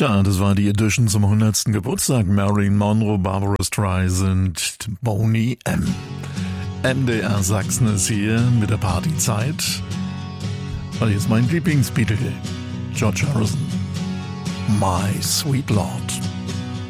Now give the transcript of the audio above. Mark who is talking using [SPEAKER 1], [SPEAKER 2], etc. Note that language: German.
[SPEAKER 1] Tja, das war die Edition zum 100. Geburtstag. Marilyn Monroe, Barbara Streisand, Boney M. MDR Sachsen ist hier mit der Partyzeit. Und jetzt mein Lieblingsbeatle, George Harrison, My Sweet Lord.